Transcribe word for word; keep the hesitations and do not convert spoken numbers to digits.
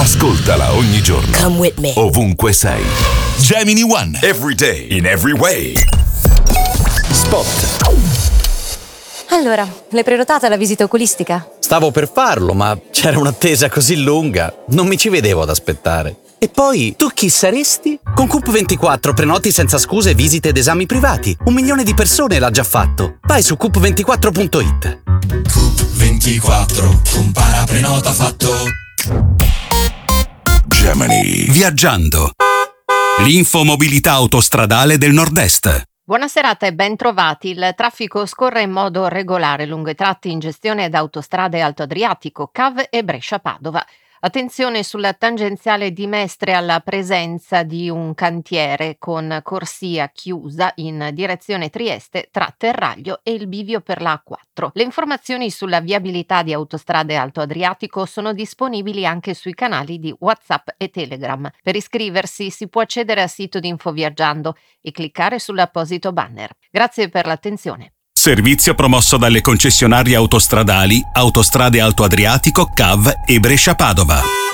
Ascoltala ogni giorno. Come with me. Ovunque sei. Gemini One. Every day. In every way. Spot. Allora, l'hai prenotata la visita oculistica? Stavo per farlo, ma c'era un'attesa così lunga. Non mi ci vedevo ad aspettare. E poi, tu chi saresti? Con Coop ventiquattro prenoti senza scuse visite ed esami privati. Un milione di persone l'ha già fatto. Vai su coop ventiquattro punto it. Coop ventiquattro, compara, prenota, fatto. Gemini. Viaggiando. L'infomobilità autostradale del Nord-Est. Buona serata e ben trovati. Il traffico scorre in modo regolare lungo i tratti in gestione da Autostrade Alto Adriatico, C A V e Brescia-Padova. Attenzione sulla tangenziale di Mestre alla presenza di un cantiere con corsia chiusa in direzione Trieste tra Terraglio e il bivio per la A quattro. Le informazioni sulla viabilità di Autostrade Alto Adriatico sono disponibili anche sui canali di WhatsApp e Telegram. Per iscriversi si può accedere al sito di Infoviaggiando e cliccare sull'apposito banner. Grazie per l'attenzione. Servizio promosso dalle concessionarie autostradali Autostrade Alto Adriatico, C A V e Brescia Padova.